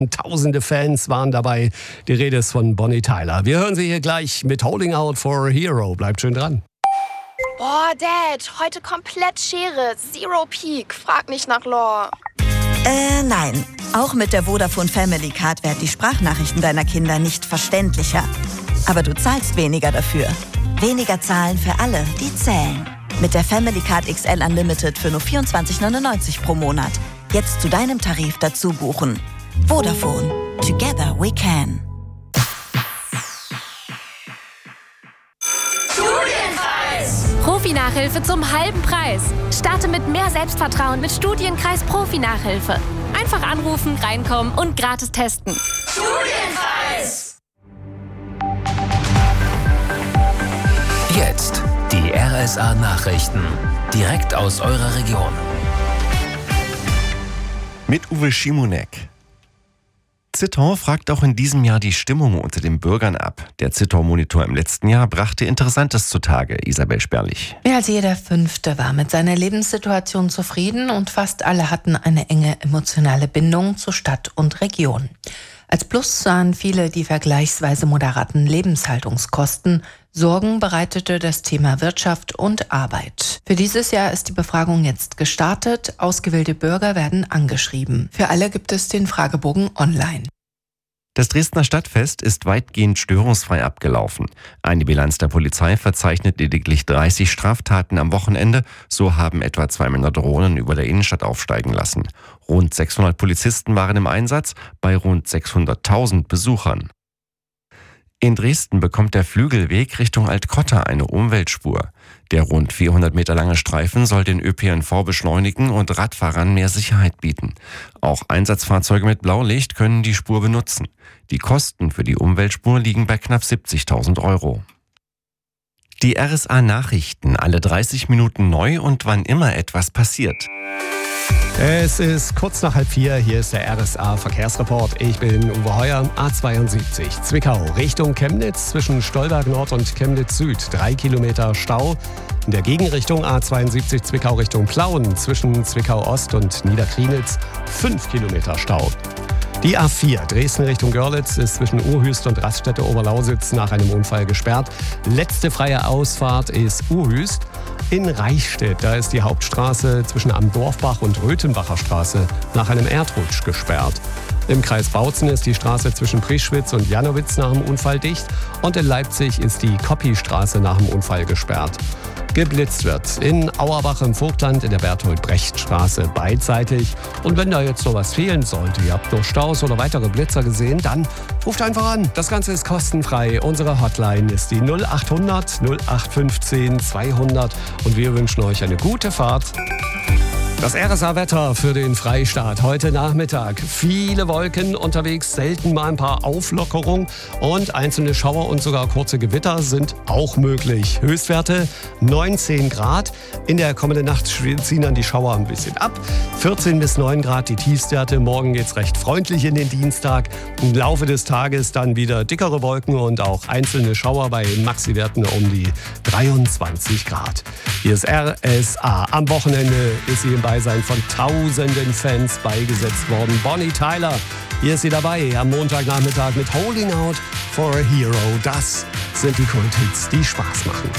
Tausende Fans waren dabei. Die Rede ist von Bonnie Tyler. Wir hören sie hier gleich mit Holding Out for a Hero. Bleibt schön dran. Boah, Dad, heute komplett Schere. Zero Peak. Frag nicht nach Lore. Nein. Auch mit der Vodafone Family Card werden die Sprachnachrichten deiner Kinder nicht verständlicher. Aber du zahlst weniger dafür. Weniger zahlen für alle, die zählen. Mit der Family Card XL Unlimited für nur 24,99 pro Monat. Jetzt zu deinem Tarif dazu buchen. Vodafone. Together we can. Profi-Nachhilfe zum halben Preis. Starte mit mehr Selbstvertrauen mit Studienkreis Profi-Nachhilfe. Einfach anrufen, reinkommen und gratis testen. Studienkreis! Jetzt die RSA-Nachrichten. Direkt aus eurer Region. Mit Uwe Schimonek. Zittau fragt auch in diesem Jahr die Stimmung unter den Bürgern ab. Der Zittau-Monitor im letzten Jahr brachte Interessantes zutage. Isabel Sperlich. Mehr als jeder Fünfte war mit seiner Lebenssituation zufrieden und fast alle hatten eine enge emotionale Bindung zu Stadt und Region. Als Plus sahen viele die vergleichsweise moderaten Lebenshaltungskosten. Sorgen bereitete das Thema Wirtschaft und Arbeit. Für dieses Jahr ist die Befragung jetzt gestartet. Ausgewählte Bürger werden angeschrieben. Für alle gibt es den Fragebogen online. Das Dresdner Stadtfest ist weitgehend störungsfrei abgelaufen. Eine Bilanz der Polizei verzeichnet lediglich 30 Straftaten am Wochenende. So haben etwa 2 Männer Drohnen über der Innenstadt aufsteigen lassen. Rund 600 Polizisten waren im Einsatz bei rund 600.000 Besuchern. In Dresden bekommt der Flügelweg Richtung Altkotter eine Umweltspur. Der rund 400 Meter lange Streifen soll den ÖPNV beschleunigen und Radfahrern mehr Sicherheit bieten. Auch Einsatzfahrzeuge mit Blaulicht können die Spur benutzen. Die Kosten für die Umweltspur liegen bei knapp 70.000 €. Die RSA-Nachrichten, alle 30 Minuten neu und wann immer etwas passiert. Es ist kurz nach 3:30. Hier ist der RSA-Verkehrsreport. Ich bin Uwe Heuer, A72 Zwickau Richtung Chemnitz zwischen Stolberg Nord und Chemnitz Süd. 3 Kilometer Stau. In der Gegenrichtung A72 Zwickau Richtung Plauen zwischen Zwickau Ost und Niederkrienitz 5 Kilometer Stau. Die A4 Dresden Richtung Görlitz ist zwischen Urhüst und Raststätte Oberlausitz nach einem Unfall gesperrt. Letzte freie Ausfahrt ist Urhüst. In Reichstedt, da ist die Hauptstraße zwischen Am Dorfbach und Röthenbacher Straße nach einem Erdrutsch gesperrt. Im Kreis Bautzen ist die Straße zwischen Prischwitz und Janowitz nach dem Unfall dicht. Und in Leipzig ist die Koppi-Straße nach dem Unfall gesperrt. Geblitzt wird in Auerbach im Vogtland in der Berthold-Brecht-Straße beidseitig. Und wenn da jetzt noch was fehlen sollte, ihr habt noch Staus oder weitere Blitzer gesehen, dann ruft einfach an. Das Ganze ist kostenfrei. Unsere Hotline ist die 0800 0815 200 und wir wünschen euch eine gute Fahrt. Das RSA-Wetter für den Freistaat heute Nachmittag. Viele Wolken unterwegs, selten mal ein paar Auflockerungen und einzelne Schauer und sogar kurze Gewitter sind auch möglich. Höchstwerte 19 Grad. In der kommenden Nacht ziehen dann die Schauer ein bisschen ab. 14 bis 9 Grad die Tiefstwerte. Morgen geht's recht freundlich in den Dienstag. Im Laufe des Tages dann wieder dickere Wolken und auch einzelne Schauer bei Maxi-Werten um die 23 Grad. Hier ist RSA. Am Wochenende ist sie im Beisein von tausenden Fans beigesetzt worden. Bonnie Tyler, hier ist sie dabei am Montagnachmittag mit Holding Out for a Hero. Das sind die Kulthits, die Spaß machen.